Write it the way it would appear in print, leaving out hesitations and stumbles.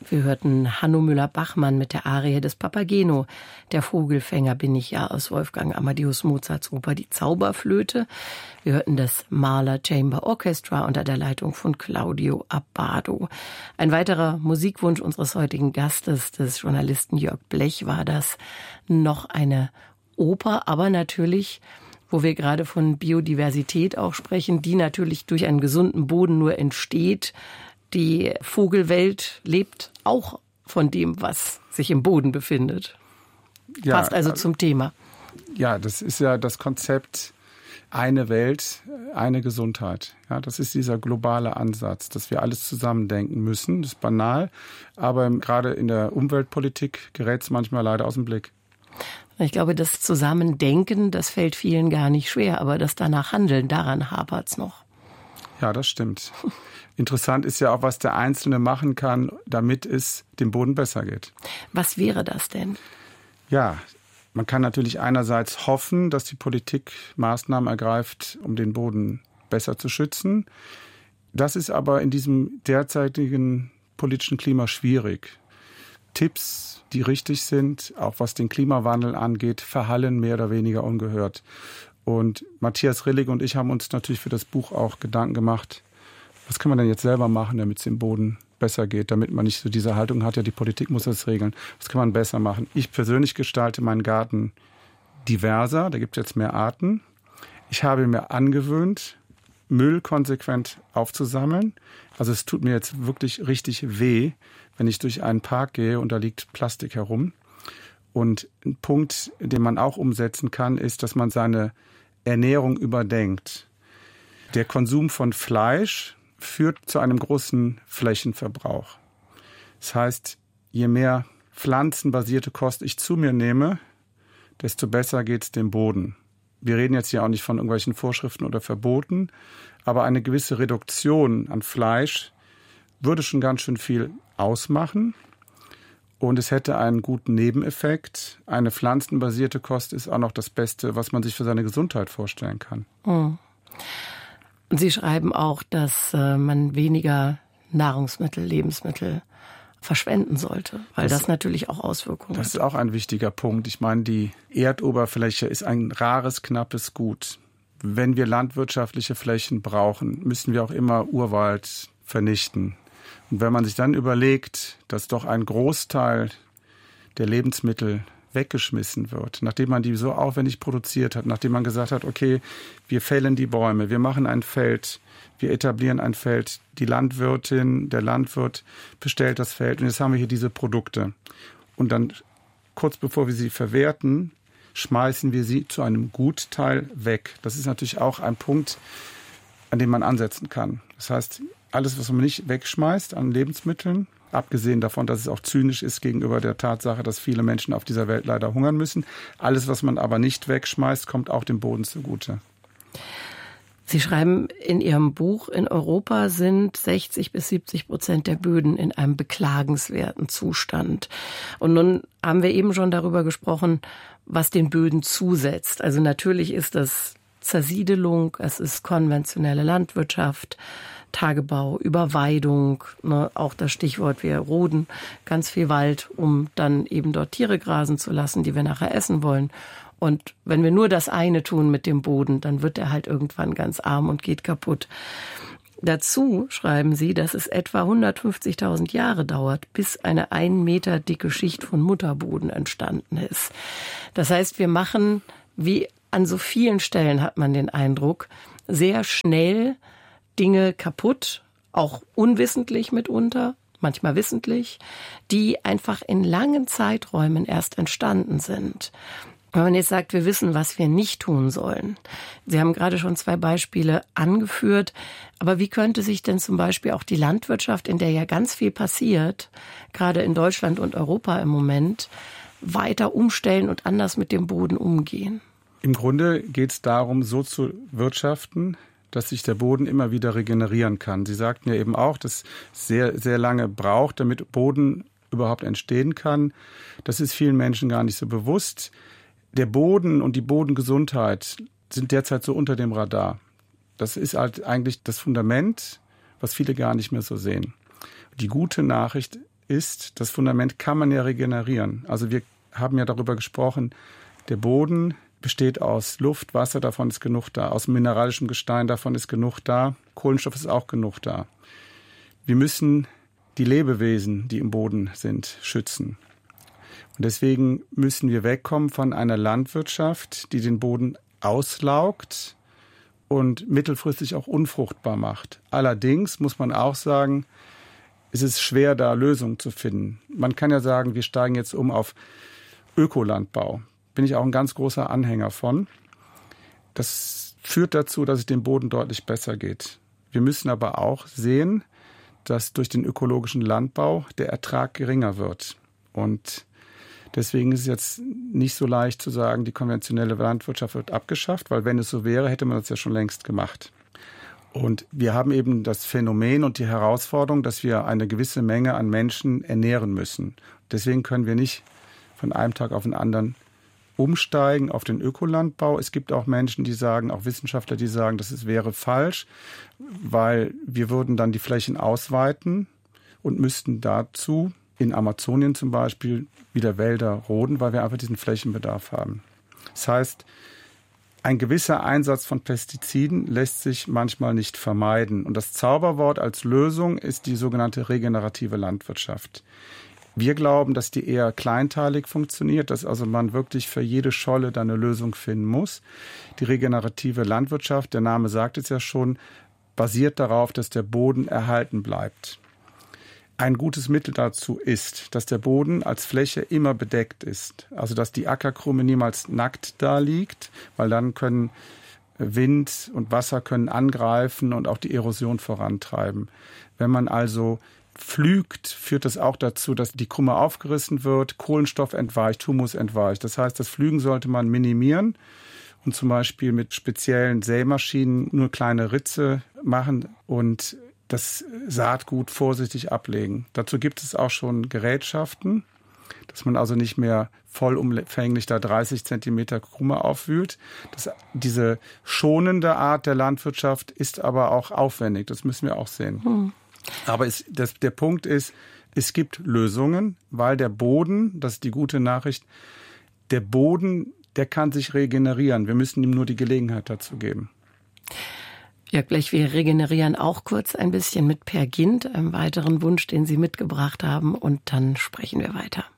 Wir hörten Hanno Müller-Bachmann mit der Arie des Papageno. Der Vogelfänger bin ich ja aus Wolfgang Amadeus Mozarts Oper Die Zauberflöte. Wir hörten das Mahler Chamber Orchestra unter der Leitung von Claudio Abbado. Ein weiterer Musikwunsch unseres heutigen Gastes, des Journalisten Jörg Blech, war das. Noch eine Oper, aber natürlich, wo wir gerade von Biodiversität auch sprechen, die natürlich durch einen gesunden Boden nur entsteht. Die Vogelwelt lebt auch von dem, was sich im Boden befindet. Ja, passt also zum Thema. Ja, das ist ja das Konzept eine Welt, eine Gesundheit. Ja, das ist dieser globale Ansatz, dass wir alles zusammendenken müssen. Das ist banal, aber gerade in der Umweltpolitik gerät es manchmal leider aus dem Blick. Ich glaube, das Zusammendenken, das fällt vielen gar nicht schwer, aber das danach Handeln, daran hapert's noch. Ja, das stimmt. Interessant ist ja auch, was der Einzelne machen kann, damit es dem Boden besser geht. Was wäre das denn? Ja, man kann natürlich einerseits hoffen, dass die Politik Maßnahmen ergreift, um den Boden besser zu schützen. Das ist aber in diesem derzeitigen politischen Klima schwierig. Tipps, die richtig sind, auch was den Klimawandel angeht, verhallen mehr oder weniger ungehört. Und Matthias Rillig und ich haben uns natürlich für das Buch auch Gedanken gemacht, was kann man denn jetzt selber machen, damit es dem Boden besser geht, damit man nicht so diese Haltung hat, ja, die Politik muss das regeln. Was kann man besser machen? Ich persönlich gestalte meinen Garten diverser, da gibt es jetzt mehr Arten. Ich habe mir angewöhnt, Müll konsequent aufzusammeln. Also es tut mir jetzt wirklich richtig weh, wenn ich durch einen Park gehe und da liegt Plastik herum. Und ein Punkt, den man auch umsetzen kann, ist, dass man seine Ernährung überdenkt. Der Konsum von Fleisch führt zu einem großen Flächenverbrauch. Das heißt, je mehr pflanzenbasierte Kost ich zu mir nehme, desto besser geht es dem Boden. Wir reden jetzt hier auch nicht von irgendwelchen Vorschriften oder Verboten, aber eine gewisse Reduktion an Fleisch würde schon ganz schön viel ausmachen. Und es hätte einen guten Nebeneffekt. Eine pflanzenbasierte Kost ist auch noch das Beste, was man sich für seine Gesundheit vorstellen kann. Mhm. Und Sie schreiben auch, dass man weniger Nahrungsmittel, Lebensmittel verschwenden sollte, weil das natürlich auch Auswirkungen hat. Das ist auch ein wichtiger Punkt. Ich meine, die Erdoberfläche ist ein rares, knappes Gut. Wenn wir landwirtschaftliche Flächen brauchen, müssen wir auch immer Urwald vernichten. Und wenn man sich dann überlegt, dass doch ein Großteil der Lebensmittel weggeschmissen wird, nachdem man die so aufwendig produziert hat, nachdem man gesagt hat, okay, wir fällen die Bäume, wir machen ein Feld, wir etablieren ein Feld, die Landwirtin, der Landwirt bestellt das Feld und jetzt haben wir hier diese Produkte. Und dann, kurz bevor wir sie verwerten, schmeißen wir sie zu einem Gutteil weg. Das ist natürlich auch ein Punkt, an dem man ansetzen kann. Das heißt, alles, was man nicht wegschmeißt an Lebensmitteln, abgesehen davon, dass es auch zynisch ist gegenüber der Tatsache, dass viele Menschen auf dieser Welt leider hungern müssen. Alles, was man aber nicht wegschmeißt, kommt auch dem Boden zugute. Sie schreiben in Ihrem Buch, in Europa sind 60-70% der Böden in einem beklagenswerten Zustand. Und nun haben wir eben schon darüber gesprochen, was den Böden zusetzt. Also natürlich ist das Zersiedelung, es ist konventionelle Landwirtschaft, Tagebau, Überweidung, ne, auch das Stichwort, wir roden ganz viel Wald, um dann eben dort Tiere grasen zu lassen, die wir nachher essen wollen. Und wenn wir nur das eine tun mit dem Boden, dann wird er halt irgendwann ganz arm und geht kaputt. Dazu schreiben Sie, dass es etwa 150.000 Jahre dauert, bis eine 1 Meter dicke Schicht von Mutterboden entstanden ist. Das heißt, wir machen, wie an so vielen Stellen hat man den Eindruck, sehr schnell Dinge kaputt, auch unwissentlich mitunter, manchmal wissentlich, die einfach in langen Zeiträumen erst entstanden sind. Wenn man jetzt sagt, wir wissen, was wir nicht tun sollen. Sie haben gerade schon 2 Beispiele angeführt. Aber wie könnte sich denn zum Beispiel auch die Landwirtschaft, in der ja ganz viel passiert, gerade in Deutschland und Europa im Moment, weiter umstellen und anders mit dem Boden umgehen? Im Grunde geht es darum, so zu wirtschaften, dass sich der Boden immer wieder regenerieren kann. Sie sagten ja eben auch, dass es sehr, sehr lange braucht, damit Boden überhaupt entstehen kann. Das ist vielen Menschen gar nicht so bewusst. Der Boden und die Bodengesundheit sind derzeit so unter dem Radar. Das ist halt eigentlich das Fundament, was viele gar nicht mehr so sehen. Die gute Nachricht ist, das Fundament kann man ja regenerieren. Also wir haben ja darüber gesprochen, der Boden besteht aus Luft, Wasser, davon ist genug da. Aus mineralischem Gestein, davon ist genug da. Kohlenstoff ist auch genug da. Wir müssen die Lebewesen, die im Boden sind, schützen. Und deswegen müssen wir wegkommen von einer Landwirtschaft, die den Boden auslaugt und mittelfristig auch unfruchtbar macht. Allerdings muss man auch sagen, es ist schwer, da Lösungen zu finden. Man kann ja sagen, wir steigen jetzt um auf Ökolandbau. Bin ich auch ein ganz großer Anhänger von. Das führt dazu, dass es dem Boden deutlich besser geht. Wir müssen aber auch sehen, dass durch den ökologischen Landbau der Ertrag geringer wird. Und deswegen ist es jetzt nicht so leicht zu sagen, die konventionelle Landwirtschaft wird abgeschafft, weil wenn es so wäre, hätte man das ja schon längst gemacht. Und wir haben eben das Phänomen und die Herausforderung, dass wir eine gewisse Menge an Menschen ernähren müssen. Deswegen können wir nicht von einem Tag auf den anderen umsteigen auf den Ökolandbau. Es gibt auch Menschen, die sagen, auch Wissenschaftler, die sagen, das wäre falsch, weil wir würden dann die Flächen ausweiten und müssten dazu in Amazonien zum Beispiel wieder Wälder roden, weil wir einfach diesen Flächenbedarf haben. Das heißt, ein gewisser Einsatz von Pestiziden lässt sich manchmal nicht vermeiden. Und das Zauberwort als Lösung ist die sogenannte regenerative Landwirtschaft. Wir glauben, dass die eher kleinteilig funktioniert, dass also man wirklich für jede Scholle da eine Lösung finden muss. Die regenerative Landwirtschaft, der Name sagt es ja schon, basiert darauf, dass der Boden erhalten bleibt. Ein gutes Mittel dazu ist, dass der Boden als Fläche immer bedeckt ist. Also dass die Ackerkrume niemals nackt da liegt, weil dann können Wind und Wasser können angreifen und auch die Erosion vorantreiben. Wenn man also pflügt, führt das auch dazu, dass die Krume aufgerissen wird, Kohlenstoff entweicht, Humus entweicht. Das heißt, das Pflügen sollte man minimieren und zum Beispiel mit speziellen Sämaschinen nur kleine Ritze machen und das Saatgut vorsichtig ablegen. Dazu gibt es auch schon Gerätschaften, dass man also nicht mehr vollumfänglich da 30 Zentimeter Krume aufwühlt. Diese schonende Art der Landwirtschaft ist aber auch aufwendig. Das müssen wir auch sehen. Aber der Punkt ist, es gibt Lösungen, weil der Boden, das ist die gute Nachricht, der Boden, der kann sich regenerieren. Wir müssen ihm nur die Gelegenheit dazu geben. Jörg Blech, wir regenerieren auch kurz ein bisschen mit Peer Gynt, einem weiteren Wunsch, den Sie mitgebracht haben, und dann sprechen wir weiter.